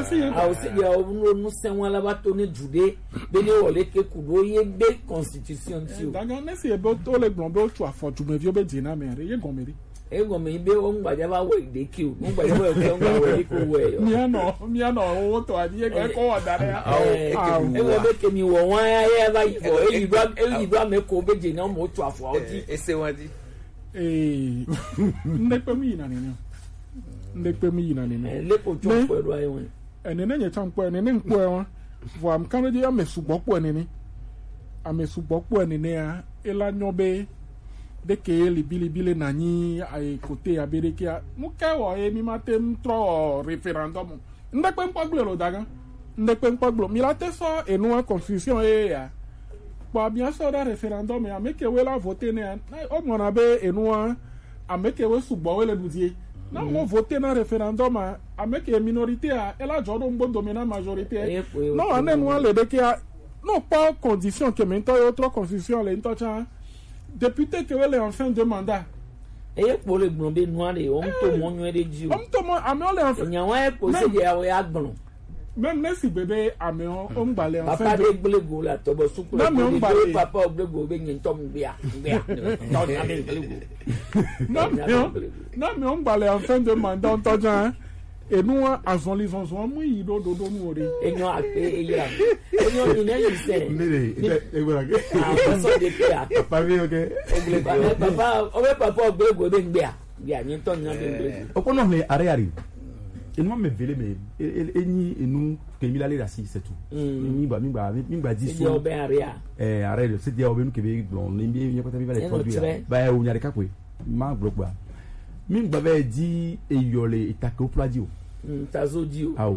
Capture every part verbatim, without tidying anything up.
a o se dia o no no se won la ba to ni jude be ni o le ke kudo ye be constitution ti o daga ne se be to le gbon be o tu afoju me vi o be dina me re ye gon me ri e gon me be o ngba ja ba we de ki o ngba ja ba o ngba we ko we yo mi ano mi ano o to adi e ko wa dare e we be ke mi wo wan ya ye ba yi fo e yi gba e yi gba me ko be je na mo tu afo o di e se wan di eh ne pe mi na ni ni ne pe mi na ni ni le ko jo po ro ayi won ene ne nye champo ene ne npo e won vo am kan de amesubo po ene ni amesubo po ene ne a ela nyobe de ke li bili bili na ni ai kote abere ke mu ke wo e mi matem tro referendum nde pe npo glo daga nde pe npo glo mi la te so enu confusion e ya ba bien so da referendum ya me ke we la voter ne o mo na be enu a me ke we subo we le dudie na mo voter na referendum a me ke minorité a ela jodo mbo dominer majorité non anen wa le de ke non pas condition que maintenant autre constitution le nto cha député que le en fin de mandat e po le gbon be nu ale o mto mo nyu de ji o o mto mo ame o le en fin nya wa e ko se je awe agbon même ne si bébé ame o o ngbale en fin papa de gbelego la to bo suku na me ngbale papa gbelego be nyin tom bia bia no na be gbelego na me na me ngbale en fin de mandat nto cha et nous avons les enfants moi il do do do nous et nous a fait hier et nous il est lycée et voilà ah ça de pia papa vi OK papa o be papa gbe go be ngbia bia ni ton na be o ko no le are are et nous me vele me et ni et nous que mi la le rasi c'est tout mi ba mi ba mi ba di so be are eh are c'est dia o be nous que be blon ni bi ni ko ta bi ba le produit ba o nyare ka ko ma gbo gba mi gba be di e yole itake o pladio tazo dio ah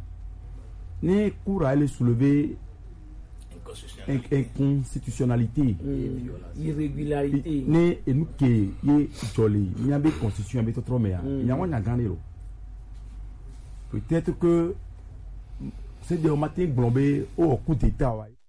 ni cour a soulever inconstitutionnalité irrégularité ni enu ke ye jolé ni abe constitution abe trop mais il y a on a gagné peut-être que c'est des matin glombé au coup d'état